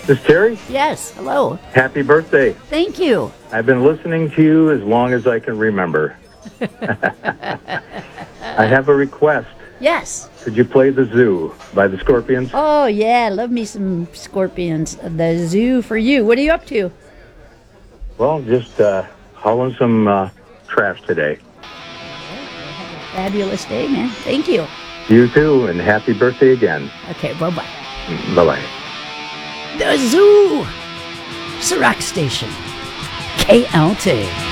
This Terry, Yes, hello. happy birthday. Thank you. I've been listening to you as long as I can remember. I have a request. Yes. Could you play The Zoo by the Scorpions? Oh, yeah, love me some Scorpions. The Zoo for you. What are you up to? Well, just hauling some trash today. Fabulous day, man. Thank you. You too, and happy birthday again. Okay, bye-bye. Bye-bye. The Zoo! Sirac Station. KLT.